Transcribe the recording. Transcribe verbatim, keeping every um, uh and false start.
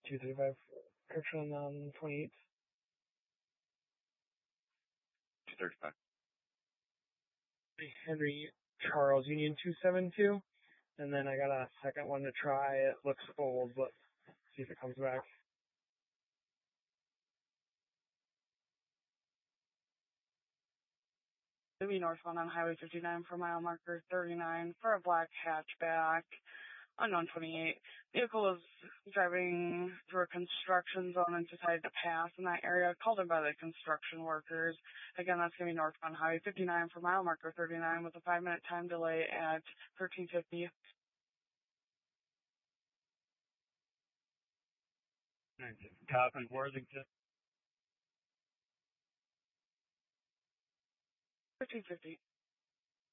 two thirty-five correction on twenty-eighth. two thirty-five. Henry Charles Union two seventy-two. And then I got a second one to try. It looks old, but see if it comes back. Moving northbound on Highway fifty-nine for mile marker thirty-nine for a black hatchback. Unknown twenty-eight. Vehicle is driving through a construction zone and decided to pass in that area, called in by the construction workers. Again, that's going to be northbound Highway fifty-nine for mile marker thirty-nine with a five minute time delay at thirteen fifty. Top in Worthington. thirteen fifty.